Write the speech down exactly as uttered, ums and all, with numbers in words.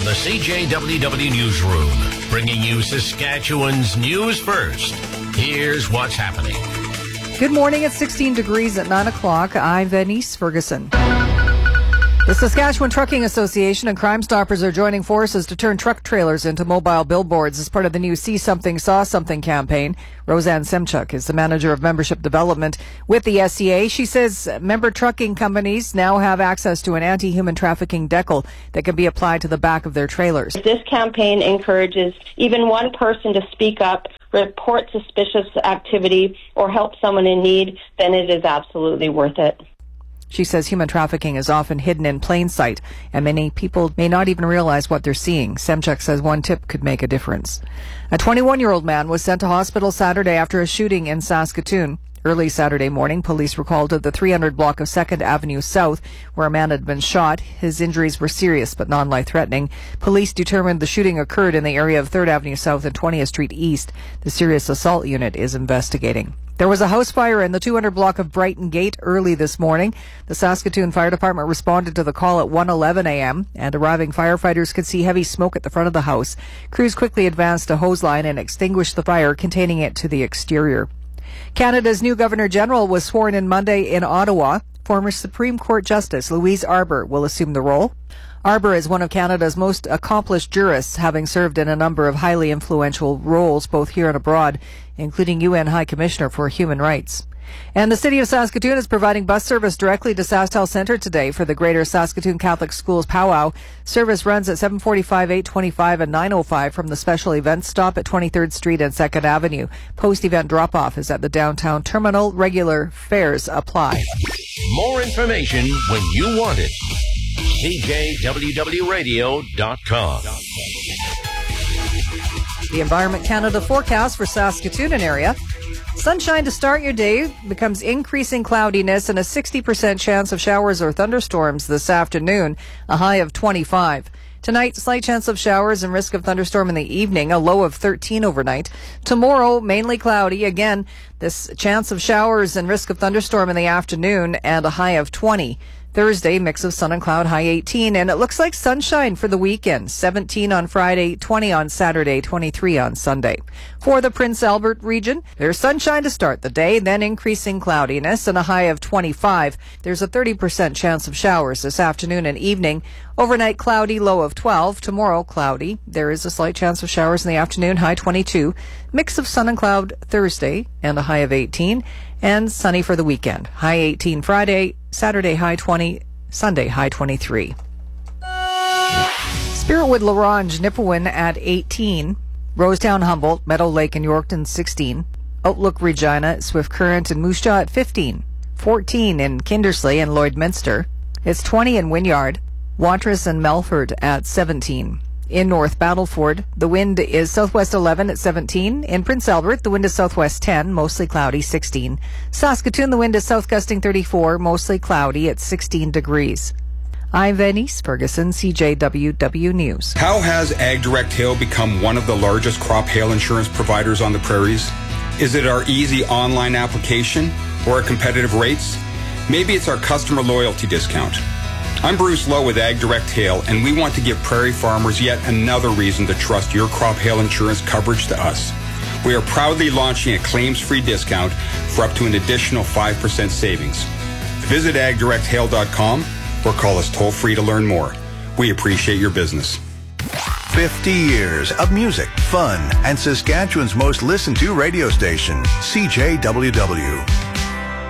From the C J W W Newsroom, bringing you Saskatchewan's news first. Here's what's happening. Good morning. It's sixteen degrees at nine o'clock. I'm Venice Ferguson. The Saskatchewan Trucking Association and Crime Stoppers are joining forces to turn truck trailers into mobile billboards as part of the new See Something, Saw Something campaign. Roseanne Semchuk is the manager of membership development with the S C A. She says member trucking companies now have access to an anti-human trafficking decal that can be applied to the back of their trailers. This campaign encourages even one person to speak up, report suspicious activity, or help someone in need, then it is absolutely worth it. She says human trafficking is often hidden in plain sight, and many people may not even realize what they're seeing. Semchuk says one tip could make a difference. A twenty-one-year-old man was sent to hospital Saturday after a shooting in Saskatoon. Early Saturday morning, police were called to the three hundred block of second Avenue South, where a man had been shot. His injuries were serious but non-life-threatening. Police determined the shooting occurred in the area of third Avenue South and twentieth Street East. The serious assault unit is investigating. There was a house fire in the two hundred block of Brighton Gate early this morning. The Saskatoon Fire Department responded to the call at one eleven a.m. and arriving firefighters could see heavy smoke at the front of the house. Crews quickly advanced a hose line and extinguished the fire, containing it to the exterior. Canada's new Governor-General was sworn in Monday in Ottawa. Former Supreme Court Justice Louise Arbour will assume the role. Arbour is one of Canada's most accomplished jurists, having served in a number of highly influential roles both here and abroad, including U N High Commissioner for Human Rights. And the City of Saskatoon is providing bus service directly to SaskTel Centre today for the Greater Saskatoon Catholic Schools Powwow. Service runs at seven forty-five, eight twenty-five, and nine oh five from the special event stop at twenty-third Street and second Avenue. Post-event drop-off is at the downtown terminal. Regular fares apply. More information when you want it. C J W W radio dot com. The Environment Canada forecast for Saskatoon and area. Sunshine to start your day, becomes increasing cloudiness and a sixty percent chance of showers or thunderstorms this afternoon, a high of twenty-five. Tonight, slight chance of showers and risk of thunderstorm in the evening, a low of thirteen overnight. Tomorrow, mainly cloudy. Again, this chance of showers and risk of thunderstorm in the afternoon and a high of twenty. Thursday, mix of sun and cloud, high eighteen, and it looks like sunshine for the weekend. seventeen on Friday, twenty on Saturday, twenty-three on Sunday. For the Prince Albert region, there's sunshine to start the day, then increasing cloudiness and a high of twenty-five. There's a thirty percent chance of showers this afternoon and evening. Overnight cloudy, low of twelve. Tomorrow cloudy. There is a slight chance of showers in the afternoon, high twenty-two. Mix of sun and cloud Thursday and a high of eighteen. And sunny for the weekend. High eighteen Friday, Saturday high twenty, Sunday high twenty-three. Spiritwood, La Ronge, Nipawin at eighteen. Rosetown, Humboldt, Meadow Lake and Yorkton sixteen. Outlook, Regina, Swift Current and Moose Jaw at fifteen. fourteen in Kindersley and Lloydminster. It's twenty in Wynyard. Watrous and Melford at seventeen. In North Battleford, the wind is southwest eleven at seventeen. In Prince Albert, the wind is southwest ten, mostly cloudy, sixteen. Saskatoon, the wind is south gusting thirty-four, mostly cloudy at sixteen degrees. I'm Venice Ferguson, C J W W News. How has AgDirect Hail become one of the largest crop hail insurance providers on the prairies? Is it our easy online application or our competitive rates? Maybe it's our customer loyalty discount. I'm Bruce Lowe with AgDirect Hail, and we want to give prairie farmers yet another reason to trust your crop hail insurance coverage to us. We are proudly launching a claims-free discount for up to an additional five percent savings. Visit ag direct hail dot com or call us toll-free to learn more. We appreciate your business. fifty years of music, fun, and Saskatchewan's most listened to radio station, C J W W.